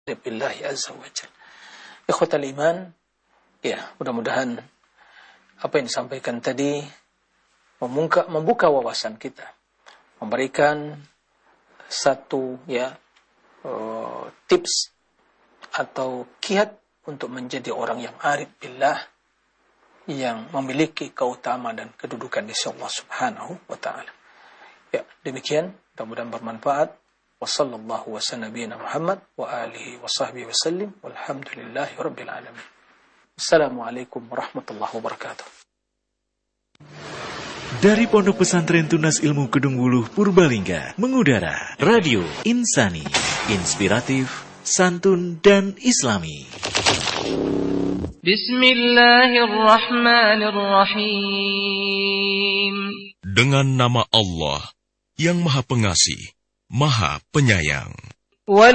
billahi azza wa jalla. Ikhwatal iman, ya, mudah-mudahan apa yang disampaikan tadi membuka wawasan kita, memberikan satu tips atau kiat untuk menjadi orang yang arif billah, yang memiliki keutamaan dan kedudukan di sisi Allah Subhanahu wa taala. Ya, demikian, mudah-mudahan bermanfaat. Wassallallahu wasallam nabiyina Muhammad wa alihi wa sahbihi wasallim walhamdulillahi rabbil alamin. Assalamualaikum warahmatullahi wabarakatuh. Dari Pondok Pesantren Tunas Ilmu Kedung Wuluh Purbalingga mengudara Radio Insani, inspiratif, santun dan islami. Bismillahirrahmanirrahim. Dengan nama Allah yang Maha Pengasih, Maha Penyayang.